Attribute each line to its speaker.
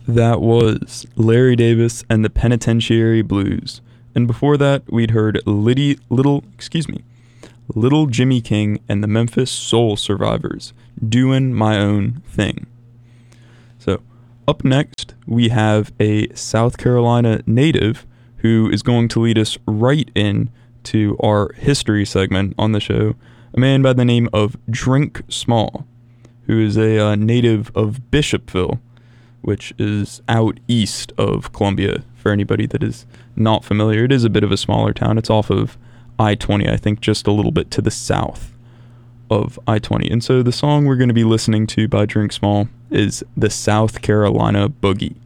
Speaker 1: That was Larry Davis and the Penitentiary Blues. And before that, we'd heard Little Jimmy King and the Memphis Soul Survivors, Doin' My Own Thing. So, up next, we have a South Carolina native who is going to lead us right in to our history segment on the show, a man by the name of Drink Small, who is a native of Bishopville, which is out east of Columbia. For anybody that is not familiar, it is a bit of a smaller town. It's off of I-20, I think just a little bit to the south of I-20. And so the song we're going to be listening to by Drink Small is the South Carolina Boogie.